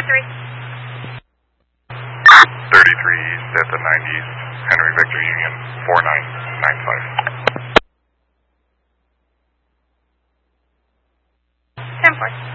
East at the 90 East, Henry Victor Union 4995. 10-4.